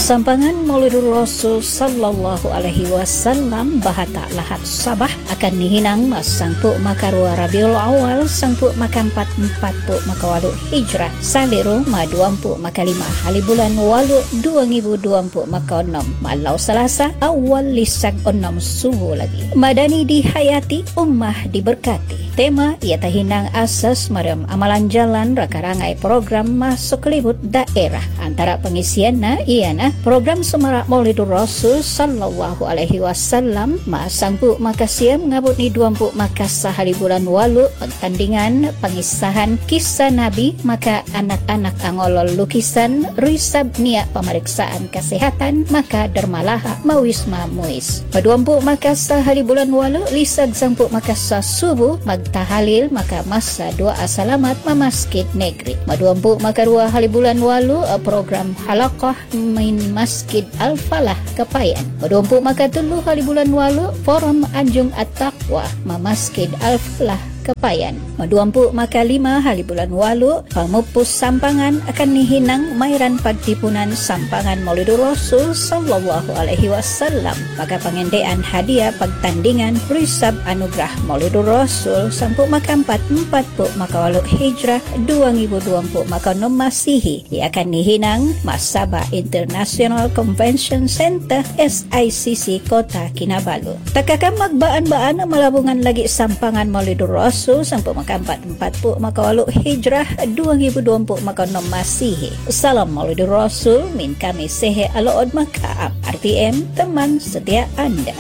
Sampangan Maulidur Rasul sallallahu alaihi wasallam bahata Lahad Sabah akan nihinang sangpu makarua Rabiul Awal sangpu maka 44 maka walu Hijrah saliru ma 20 maka 5 hari bulan walu 2020 maka 6 malau Selasa awal lisak 6 subuh lagi. Madani dihayati, ummah diberkati. Tema ia tahinang asas mariam amalan jalan rakarangai program masuk libut daerah. Antara pengisianna iana program Semarak Maulidur Rasul sallallahu alaihi wasallam masangpu makasiam ngabut ni 20 maka sahari bulan walu pertandingan pengisahan kisah Nabi maka anak-anak angolol lukisan risab niat pemeriksaan kesehatan maka dermalaha mawisma muis. 20 maka sahari bulan walu lisag sangpu maka subuh magtahalil maka masa doa selamat masjid negeri. 20 maka 2 hari bulan walu program halaqah main Masjid Al-Falah Kepayan. 20 maka 3 hari bulan walu forum Anjung At-Taqwa Masjid Al-Falah Kepayan. 20 maka 5 hari bulan walu pamupus sampangan akan nihinang mairan pagtipunan sampangan Maulidur Rasul sallallahu alaihi wasallam. Maka pengendean hadiah pagtandingan risab anugerah Maulidur Rasul sampu maka 44 maka walu Hijrah 2020 maka 6 Masihi. Ia akan nihinang Masaba International Convention Center SICC Kota Kinabalu. Takakam magbaan-baan malabungan lagi sampangan Maulidur Rasul sampai maka 44 maka walu Hijrah 2020 maka 6 Masihi. Salam Maulidur Rasul min kami sehe alood maka RTM teman setia anda.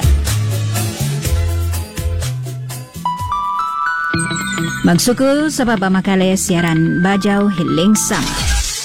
Magsukul sa papamakale siaran Bajau Hiling Sama.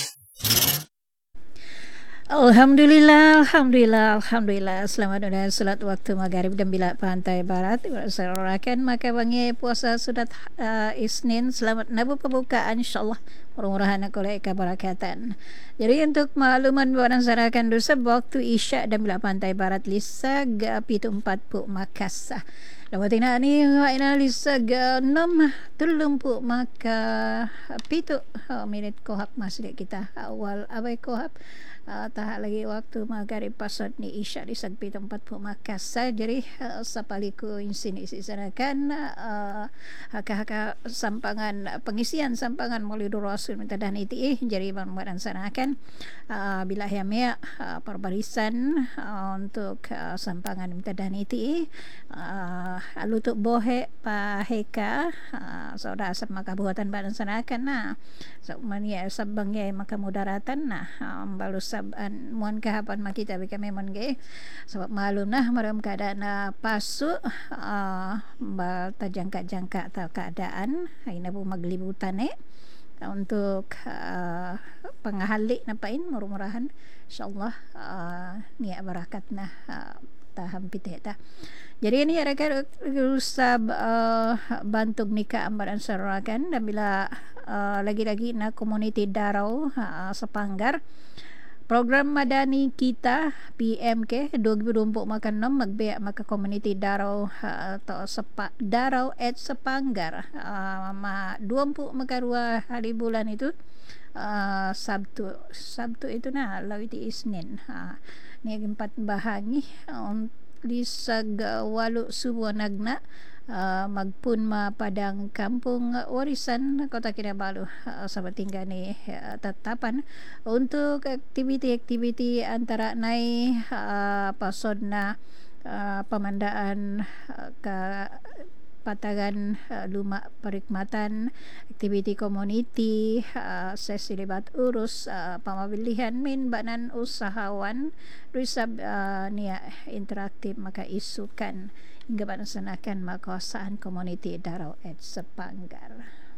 Alhamdulillah. Selamat dan salat waktu magharib dan bila pantai barat. Sarakan maka bangi puasa sudah Isnin. Selamat nabu pembukaan insyaallah. Murah-murahan oleh kebarakatan. Jadi untuk makluman buat sarakan dosa waktu Isya dan bila pantai barat lisag pitu 40 Makassar. Dapat ina ni ina lisag 6 30 maka pitu minit kohap masjid kita awal abai kohap. Tahap lagi waktu magharib pasad ni Isya di Sagpit 40 Makassar. Jadi sapaliku insini sisanakan haka-haka sampangan pengisian sampangan Maulidur Rasul minta dan iti jadi badan sanakan bila hamia perbarisan untuk sampangan minta dan iti lutuk bohe paheka saudara asap maka buatan badan sanakan nah mania sabangnya maka mudaratan nah balus saban muan kahapan makita bika memang ge sebab malum nah maram keadaan pasu tajangka-jangka atau keadaan aina bu maglibutan untuk pengahalik napain murah-murahan insyaallah niat barakat nah taham piteta. Jadi ini ada usab bantuk nikah ambaran sarakan dan bila lagi-lagi na community darau sepanggar program madani kita PMK 2024 makan 6 magbeak maka community darau atau darau at sepanggar 20 maka 2 hari bulan itu Sabtu itu nah lawiti Isnin ni 4 bahangi lisag walu subuh nagna magpun padang kampung warisan Kota Kinabalu sahabat tinggal ni tetapan untuk aktiviti-aktiviti antara nai pasod na pemandaan ke patagan lumak perkhidmatan aktiviti komuniti sesi libat urus pemilihan min banan usahawan risab nia interaktif maka isukan hingga bansanakan makawasaan komuniti Darau at Sepanggar.